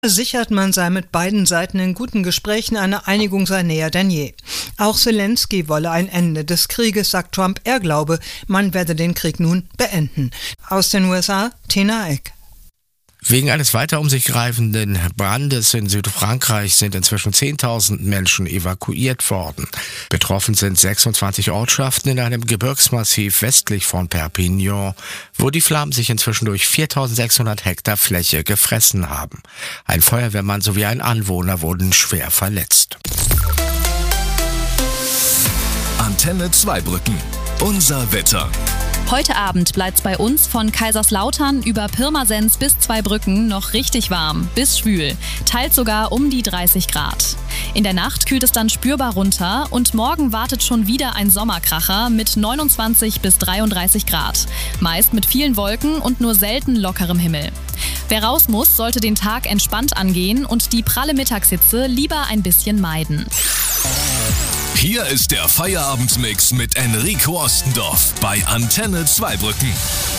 Versichert, man sei mit beiden Seiten in guten Gesprächen, eine Einigung sei näher denn je. Auch Zelensky wolle ein Ende des Krieges, sagt Trump. Er glaube, man werde den Krieg nun beenden. Aus den USA, Tina Eck. Wegen eines weiter um sich greifenden Brandes in Südfrankreich sind inzwischen 10.000 Menschen evakuiert worden. Betroffen sind 26 Ortschaften in einem Gebirgsmassiv westlich von Perpignan, wo die Flammen sich inzwischen durch 4.600 Hektar Fläche gefressen haben. Ein Feuerwehrmann sowie ein Anwohner wurden schwer verletzt. Antenne Zweibrücken. Unser Wetter. Heute Abend bleibt's bei uns von Kaiserslautern über Pirmasens bis Zweibrücken noch richtig warm, bis schwül, teils sogar um die 30 Grad. In der Nacht kühlt es dann spürbar runter und morgen wartet schon wieder ein Sommerkracher mit 29 bis 33 Grad, meist mit vielen Wolken und nur selten lockerem Himmel. Wer raus muss, sollte den Tag entspannt angehen und die pralle Mittagshitze lieber ein bisschen meiden. Hier ist der Feierabendmix mit Enrico Ostendorf bei Antenne Zweibrücken.